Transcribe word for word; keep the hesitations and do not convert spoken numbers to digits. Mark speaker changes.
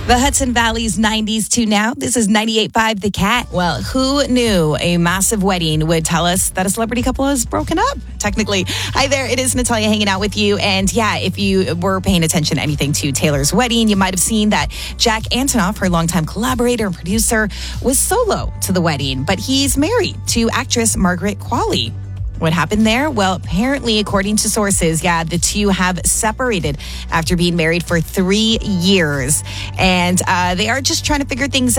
Speaker 1: The Hudson Valley's nineties to now. This is ninety-eight point five The Cat. Well, who knew a massive wedding would tell us that a celebrity couple has broken up? Technically. Hi there, it is Natalia hanging out with you. And yeah, if you were paying attention to anything to Taylor's wedding, you might have seen that Jack Antonoff, her longtime collaborator and producer, was solo to the wedding. But he's married to actress Margaret Qualley. What happened there? Well, apparently, according to sources, yeah, the two have separated after being married for three years. And uh, they are just trying to figure things out.